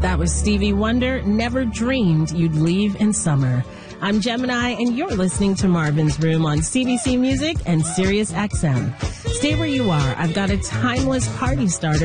That was Stevie Wonder, Never Dreamed You'd Leave in Summer. I'm Gemini, and you're listening to Marvin's Room on CBC Music and Sirius XM. Stay where you are. I've got a timeless party starter